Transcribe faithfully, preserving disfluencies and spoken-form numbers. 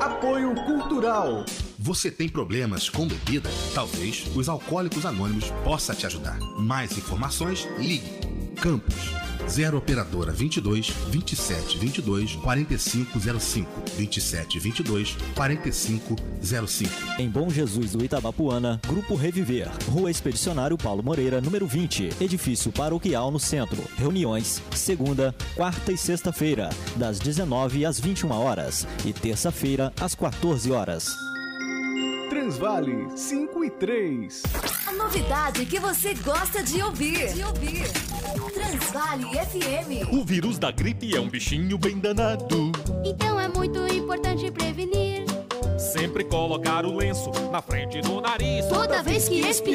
Apoio Cultural. Você tem problemas com bebida? Talvez os Alcoólicos Anônimos possa te ajudar. Mais informações, ligue. Campos, zero operadora vinte e dois, vinte e sete, vinte e dois, quarenta e cinco zero cinco, vinte e sete, vinte e dois, quarenta e cinco zero cinco. Em Bom Jesus do Itabapuana, Grupo Reviver, Rua Expedicionário Paulo Moreira, número vinte, Edifício Paroquial no Centro. Reuniões, segunda, quarta e sexta-feira, das dezenove às vinte e uma horas e terça-feira às quatorze horas. Transvale cinco e três. A novidade que você gosta de ouvir. De ouvir. Transvale F M. O vírus da gripe é um bichinho bem danado. Então é muito importante prevenir. Sempre colocar o lenço na frente do nariz. Toda vez que respirar.